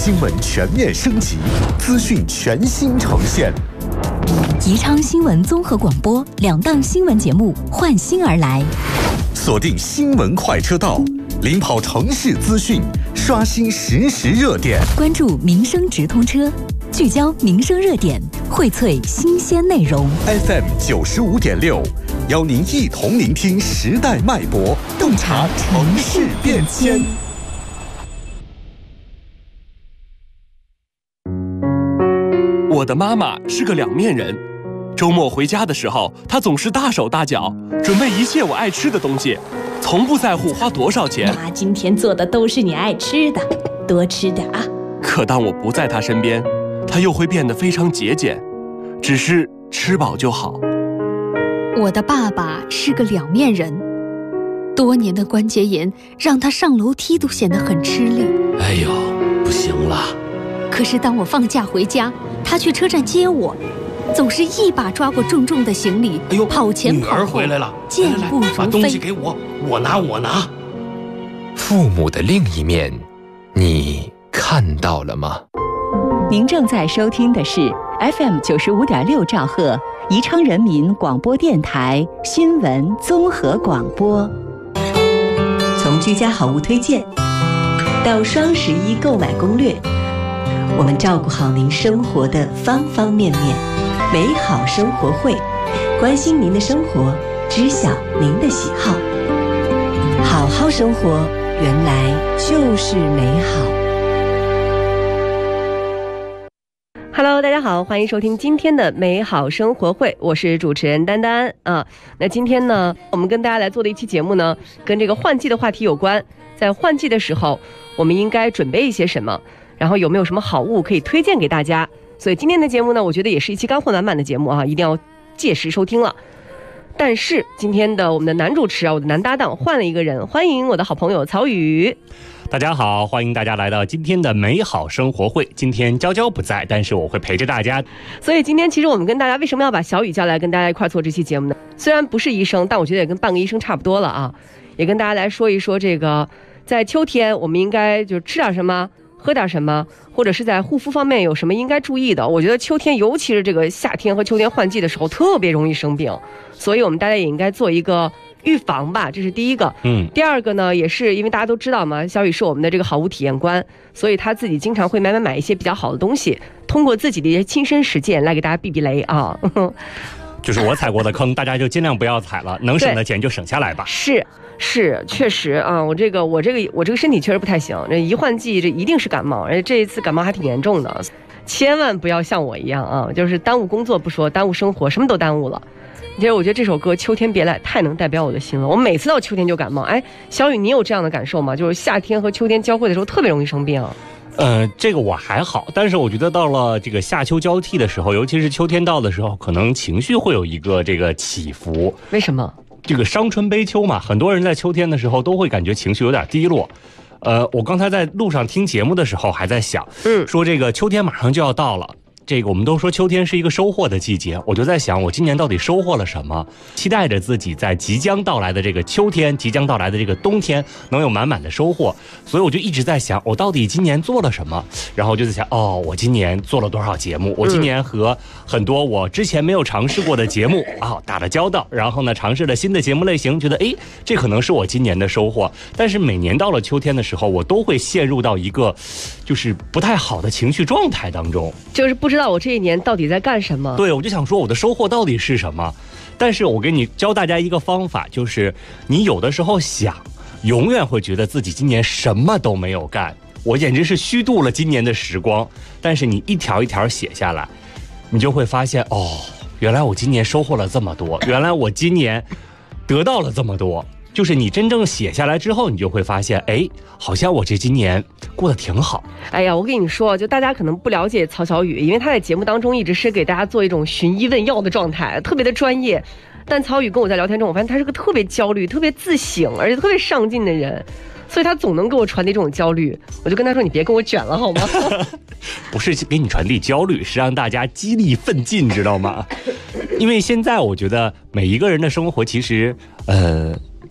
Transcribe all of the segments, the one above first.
新闻全面升级，资讯全新呈现。 宜昌新闻综合广播2档新闻节目换新而来， 锁定新闻快车道，领跑城市资讯，刷新实时热点， 关注民生直通车，聚焦民生热点，荟萃新鲜内容。 FM 95.6，邀您一同聆听时代脉搏，洞察城市变迁。 我的妈妈是个2面人，周末回家的时候，她总是大手大脚，准备一切我爱吃的东西，从不在乎花多少钱。 妈今天做的都是你爱吃的，多吃点啊。 可当我不在她身边，她又会变得非常节俭，只是吃饱就好。 我的爸爸是个2面人，多年的关节炎让他上楼梯都显得很吃力。 哎呦，不行了。 可是当我放假回家，他去车站接我，总是一把抓过重重的行李，跑前跑后， 女儿回来了， 健步如飞。 把东西给我，我拿。 父母的另一面，你看到了吗？ 您正在收听的是 FM 95.6兆赫宜昌人民广播电台新闻综合广播。 从居家好物推荐到双11购买攻略，我们照顾好您生活的方方面面。美好生活会，关心您的生活，知晓您的喜好。好好生活，原来就是美好。 Hello， 大家好，欢迎收听今天的美好生活会，我是主持人丹丹啊。那今天呢，我们跟大家来做的一期节目呢，跟这个换季的话题有关。在换季的时候，我们应该准备一些什么？然后有没有什么好物可以推荐给大家？所以今天的节目呢，我觉得也是一期干货满满的节目啊，一定要届时收听了。但是今天的我们的男主持啊，我的男搭档换了一个人，欢迎我的好朋友曹宇。 大家好，欢迎大家来到今天的美好生活会。今天娇娇不在，但是我会陪着大家。 所以今天其实我们跟大家为什么要把小雨叫来跟大家一块做这期节目呢？虽然不是医生，但我觉得也跟半个医生差不多了啊。也跟大家来说一说这个，在秋天我们应该就吃点什么，喝点什么，或者是在护肤方面有什么应该注意的。我觉得秋天，尤其是这个夏天和秋天换季的时候，特别容易生病，所以我们大家也应该做一个预防吧，这是第一个。第二个呢，也是因为大家都知道嘛，小雨是我们的这个好物体验官，所以他自己经常会买一些比较好的东西，通过自己的一些亲身实践来给大家避避雷啊。 就是我踩过的坑，大家就尽量不要踩了，能省的钱就省下来吧。 是，确实啊，我这个身体确实不太行，这一换季这一定是感冒，而且这一次感冒还挺严重的，千万不要像我一样啊，就是耽误工作不说，耽误生活，什么都耽误了。其实我觉得这首歌《秋天别来》太能代表我的心了，我每次到秋天就感冒。哎，小雨，你有这样的感受吗？就是夏天和秋天交汇的时候特别容易生病。 这个我还好，但是我觉得到了这个夏秋交替的时候，尤其是秋天到的时候，可能情绪会有一个这个起伏。 为什么？ 这个伤春悲秋嘛，很多人在秋天的时候都会感觉情绪有点低落。我刚才在路上听节目的时候还在想，说这个秋天马上就要到了。这个我们都说秋天是一个收获的季节，我就在想我今年到底收获了什么，期待着自己在即将到来的这个秋天，即将到来的这个冬天能有满满的收获。所以我就一直在想我到底今年做了什么，然后我就在想我今年做了多少节目，我今年和很多我之前没有尝试过的节目打了交道，然后呢尝试了新的节目类型，觉得这可能是我今年的收获。但是每年到了秋天的时候，我都会陷入到一个就是不太好的情绪状态当中， 就是不知道我这一年到底在干什么。 对，我就想说我的收获到底是什么。但是我给你教大家一个方法，就是你有的时候想，永远会觉得自己今年什么都没有干，我简直是虚度了今年的时光。但是你一条一条写下来，你就会发现原来我今年收获了这么多，原来我今年得到了这么多。就是你真正写下来之后，你就会发现好像我这今年过得挺好。 哎呀，我跟你说，就大家可能不了解曹小雨，因为他在节目当中一直是给大家做一种寻医问药的状态，特别的专业。但曹宇跟我在聊天中，我发现他是个特别焦虑、特别自省，而且特别上进的人，所以他总能给我传递这种焦虑。我就跟他说：“你别跟我卷了，好吗？” 不是给你传递焦虑，是让大家激励奋进，知道吗？因为现在我觉得每一个人的生活其实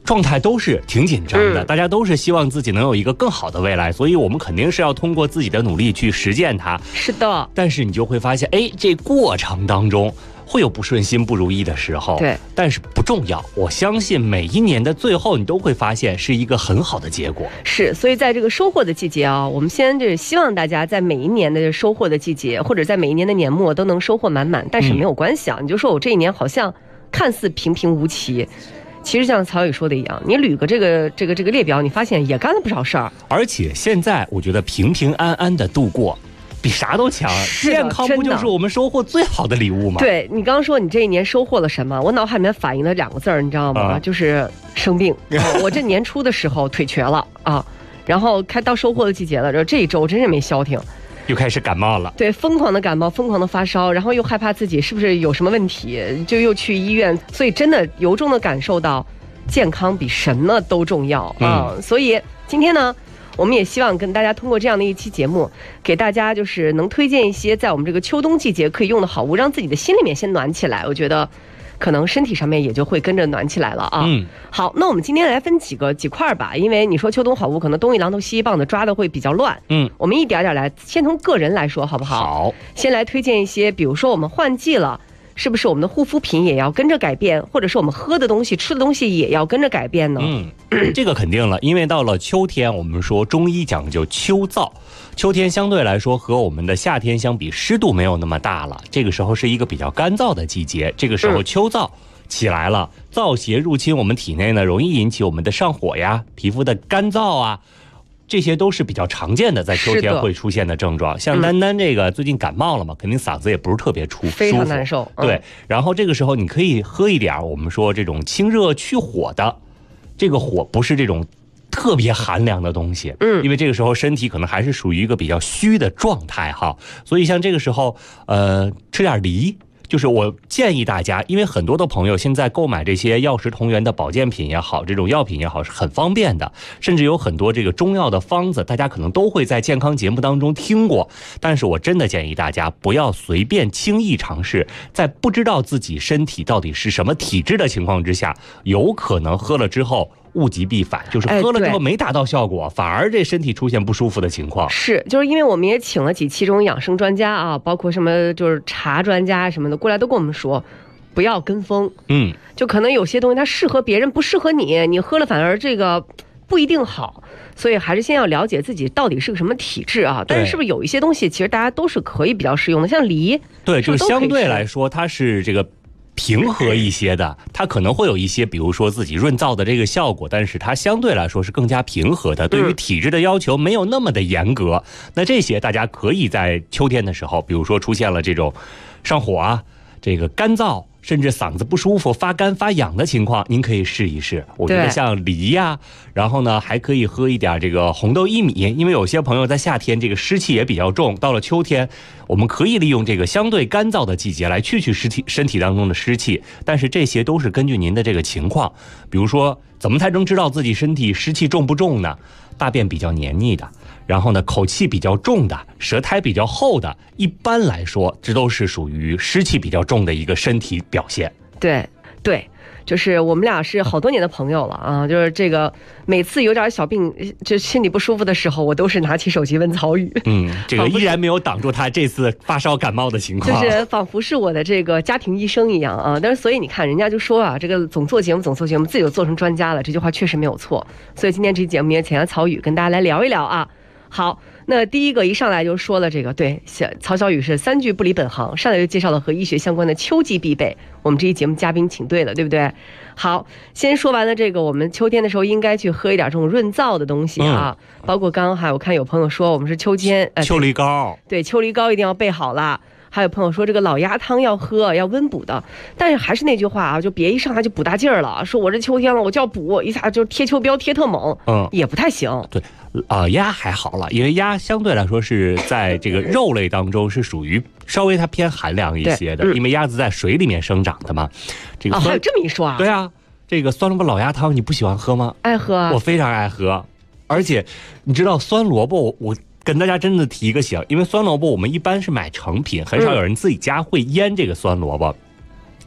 状态都是挺紧张的，大家都是希望自己能有一个更好的未来，所以我们肯定是要通过自己的努力去实践它。 是的， 但是你就会发现，这过程当中会有不顺心、不如意的时候， 对， 但是不重要。我相信每一年的最后，你都会发现是一个很好的结果。 是，所以在这个收获的季节啊，我们先就是希望大家在每一年的收获的季节，或者在每一年的年末都能收获满满。但是没有关系啊，你就说我这一年好像看似平平无奇。其实像曹宇说的一样，你捋个这个列表，你发现也干了不少事儿。 而且现在我觉得平平安安的度过，比啥都强。健康不就是我们收获最好的礼物吗？ 对，你刚刚说你这一年收获了什么，我脑海里面反映了2个字儿，你知道吗？就是生病。我这年初的时候腿瘸了啊，然后开到收获的季节了，这一周真是没消停。 又开始感冒了， 对，疯狂的感冒，疯狂的发烧，然后又害怕自己是不是有什么问题，就又去医院，所以真的由衷的感受到，健康比什么都重要啊！所以今天呢，我们也希望跟大家通过这样的一期节目，给大家就是能推荐一些在我们这个秋冬季节可以用的好物，让自己的心里面先暖起来。我觉得可能身体上面也就会跟着暖起来了啊。好，那我们今天来分几块吧，因为你说秋冬好物，可能东一榔头西一棒的抓的会比较乱。我们一点点来，先从个人来说好不好？ 好， 先来推荐一些，比如说我们换季了，是不是我们的护肤品也要跟着改变，或者是我们喝的东西、吃的东西也要跟着改变呢？ 这个肯定了，因为到了秋天，我们说中医讲究秋燥，秋天相对来说和我们的夏天相比，湿度没有那么大了，这个时候是一个比较干燥的季节，这个时候秋燥起来了，燥邪入侵我们体内呢，容易引起我们的上火呀、皮肤的干燥啊，这些都是比较常见的在秋天会出现的症状。像丹丹这个最近感冒了嘛，肯定嗓子也不是特别舒服， 非常难受。 对，然后这个时候你可以喝一点我们说这种清热去火的，这个火不是这种特别寒凉的东西，因为这个时候身体可能还是属于一个比较虚的状态哈，所以像这个时候吃点梨。就是我建议大家，因为很多的朋友现在购买这些药食同源的保健品也好，这种药品也好是很方便的，甚至有很多这个中药的方子，大家可能都会在健康节目当中听过。但是我真的建议大家不要随便轻易尝试，在不知道自己身体到底是什么体质的情况之下，有可能喝了之后物极必反，就是喝了之后没达到效果，反而这身体出现不舒服的情况。 是，就是因为我们也请了几期中医养生专家啊，包括什么就是茶专家什么的过来，都跟我们说不要跟风。就可能有些东西它适合别人不适合你，你喝了反而这个不一定好，所以还是先要了解自己到底是个什么体质啊。但是不是有一些东西其实大家都是可以比较适用的，像梨， 对，就是相对来说它是这个平和一些的，它可能会有一些比如说自己润燥的这个效果，但是它相对来说是更加平和的，对于体质的要求没有那么的严格。那这些大家可以在秋天的时候，比如说出现了这种上火啊，这个干燥，甚至嗓子不舒服、发干发痒的情况，您可以试一试。我觉得像梨呀，然后呢还可以喝一点这个红豆薏米，因为有些朋友在夏天这个湿气也比较重，到了秋天我们可以利用这个相对干燥的季节来去身体当中的湿气。但是这些都是根据您的这个情况，比如说怎么才能知道自己身体湿气重不重呢？大便比较黏腻的，然后呢口气比较重的，舌苔比较厚的，一般来说这都是属于湿气比较重的一个身体表现。 对对，就是我们俩是好多年的朋友了啊，就是这个每次有点小病就心里不舒服的时候，我都是拿起手机问曹宇。 这个依然没有挡住他这次发烧感冒的情况， 就是仿佛是我的这个家庭医生一样啊。但是所以你看人家就说啊，这个总做节目自己就做成专家了，这句话确实没有错。所以今天这期节目也请来曹宇跟大家来聊一聊啊。好，那第一个一上来就说了这个，对，曹小雨是3句不离本行，上来就介绍了和医学相关的秋季必备。我们这一节目嘉宾请对了，对不对？好，先说完了这个，我们秋天的时候应该去喝一点这种润燥的东西啊，包括刚刚还我看有朋友说我们是秋天秋梨膏， 对，秋梨膏一定要备好了。还有朋友说这个老鸭汤要喝，要温补的，但是还是那句话啊，就别一上来就补大劲儿了，说我这秋天了我就要补，一下就贴秋膘贴特猛，也不太行。 对，鸭还好了，因为鸭相对来说是在这个肉类当中是属于稍微它偏寒凉一些的，因为鸭子在水里面生长的嘛。这个还有这么一说啊？ 对啊，这个酸萝卜老鸭汤你不喜欢喝吗？ 爱喝啊， 我非常爱喝，而且你知道酸萝卜我跟大家真的提一个醒，因为酸萝卜我们一般是买成品，很少有人自己家会腌这个酸萝卜。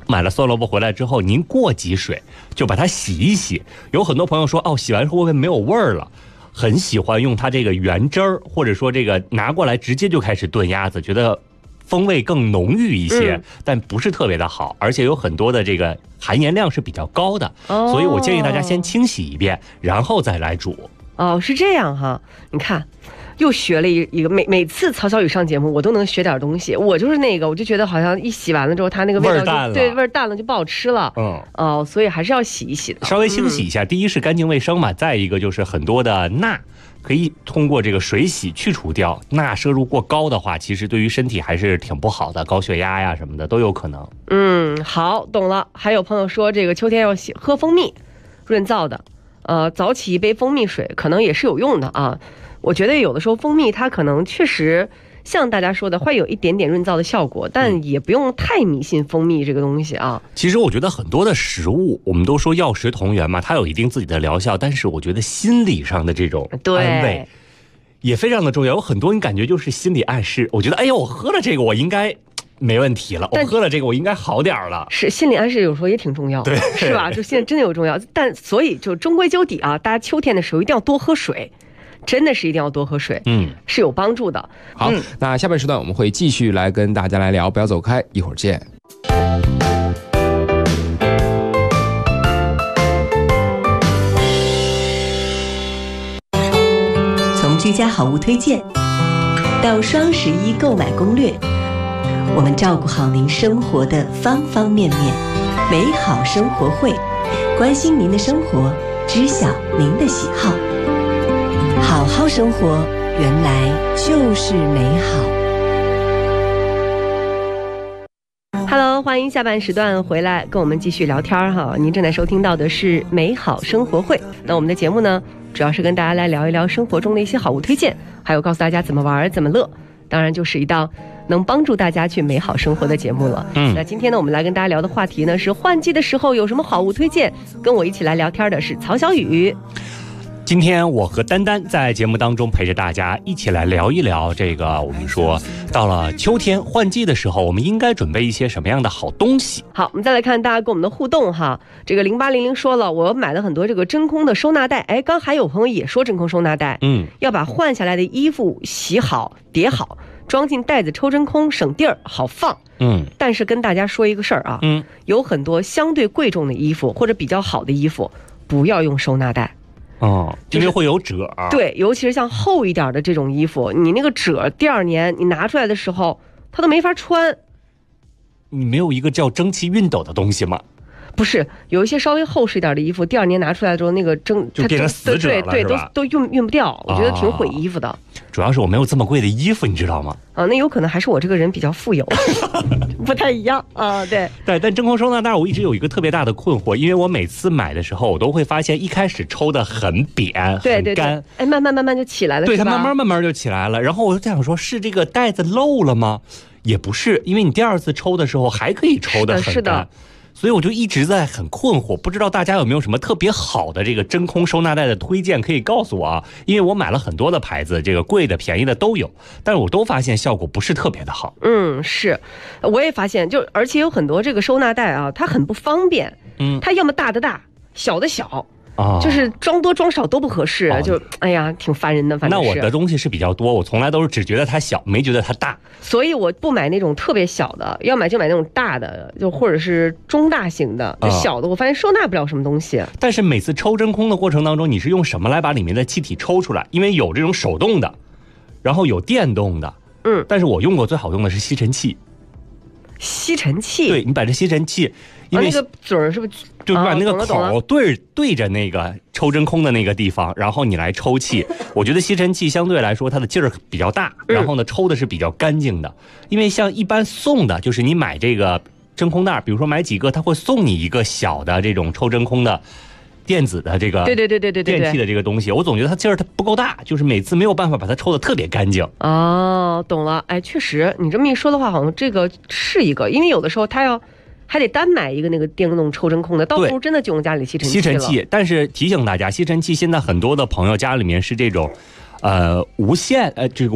买了酸萝卜回来之后，您过几水就把它洗一洗。有很多朋友说，哦，洗完之后会不会没有味儿了？很喜欢用它这个原汁儿，或者说这个拿过来直接就开始炖鸭子，觉得风味更浓郁一些，但不是特别的好，而且有很多的这个含盐量是比较高的，所以我建议大家先清洗一遍，然后再来煮。 哦，是这样哈，你看。又学了一个，每次曹小雨上节目，我都能学点东西。我就是那个，我就觉得好像一洗完了之后，它那个味道就味儿淡了，就不好吃了。所以还是要洗一洗的， 稍微清洗一下。第一是干净卫生嘛，再一个就是很多的钠可以通过这个水洗去除掉。钠摄入过高的话，其实对于身体还是挺不好的，高血压呀什么的都有可能。 好，懂了。还有朋友说，这个秋天要喝蜂蜜，润燥的，早起一杯蜂蜜水可能也是有用的啊。我觉得有的时候蜂蜜它可能确实像大家说的会有一点点润燥的效果，但也不用太迷信蜂蜜这个东西啊。 其实我觉得很多的食物，我们都说药食同源嘛，它有一定自己的疗效，但是我觉得心理上的这种安慰也非常的重要。有很多你感觉就是心理暗示，我觉得哎呀，我喝了这个我应该没问题了，我喝了这个我应该好点了。 是心理暗示有时候也挺重要的，对，是吧？就现在真的有重要，但所以就终归究底啊，大家秋天的时候一定要多喝水。真的是一定要多喝水，是有帮助的。 好，那下半时段我们会继续来跟大家来聊，不要走开，一会儿见。 从居家好物推荐到双11购买攻略，我们照顾好您生活的方方面面。美好生活会，关心您的生活，知晓您的喜好。好好生活，原来就是美好。 Hello， 欢迎下半时段回来跟我们继续聊天哈。您正在收听到的是美好生活会。那我们的节目呢，主要是跟大家来聊一聊生活中的一些好物推荐，还有告诉大家怎么玩怎么乐。当然就是一档能帮助大家去美好生活的节目了。那今天呢，我们来跟大家聊的话题呢是换季的时候有什么好物推荐。跟我一起来聊天的是曹小雨。 今天我和丹丹在节目当中陪着大家一起来聊一聊这个，我们说到了秋天换季的时候，我们应该准备一些什么样的好东西。 好，我们再来看大家跟我们的互动哈。这个0800说了，我买了很多这个真空的收纳袋。哎，刚还有朋友也说真空收纳袋，要把换下来的衣服洗好叠好，装进袋子抽真空，省地儿好放。但是跟大家说一个事儿啊，有很多相对贵重的衣服或者比较好的衣服，不要用收纳袋。 因为会有褶。 对，尤其是像厚一点的这种衣服，你那个褶第二年你拿出来的时候它都没法穿。 你没有一个叫蒸汽熨斗的东西吗？ 不是，有一些稍微厚实一点的衣服，第二年拿出来之后那个就变成死褶了， 对，都熨不掉，我觉得挺毁衣服的。 主要是我没有这么贵的衣服，你知道吗？ 那有可能还是我这个人比较富有，不太一样啊。对， 但真空收纳袋我一直有一个特别大的困惑，因为我每次买的时候，我都会发现一开始抽的很扁，很干， 哎，慢慢就起来了， 对，它慢慢就起来了。然后我就在想说，是这个袋子漏了吗？也不是，因为你第二次抽的时候还可以抽的很干。是的。所以我就一直在很困惑，不知道大家有没有什么特别好的这个真空收纳袋的推荐可以告诉我啊？因为我买了很多的牌子，这个贵的便宜的都有，但是我都发现效果不是特别的好。 是，我也发现，而且有很多这个收纳袋啊，它很不方便。它要么大的大，小的小。就是装多装少都不合适，就哎呀挺烦人的。反正那我的东西是比较多，我从来都是只觉得它小，没觉得它大， 所以我不买那种特别小的，要买就买那种大的，就或者是中大型的。小的我发现收纳不了什么东西。 但是每次抽真空的过程当中，你是用什么来把里面的气体抽出来？因为有这种手动的，然后有电动的。但是我用过最好用的是吸尘器。 吸尘器？ 对，你把这吸尘器，因为那个嘴儿是不是就把那个口对着那个抽真空的那个地方，然后你来抽气。我觉得吸尘器相对来说它的劲儿比较大，然后呢抽的是比较干净的。因为像一般送的，就是你买这个真空袋，比如说买几个，他会送你一个小的这种抽真空的电子的这个对电器的这个东西，我总觉得它劲儿它不够大，就是每次没有办法把它抽得特别干净。 懂了。哎，确实你这么一说的话，好像这个是一个，因为有的时候它还得单买一个那个电动抽真空的，倒不如真的就用家里吸尘器。 但是提醒大家，吸尘器现在很多的朋友家里面是这种无线这个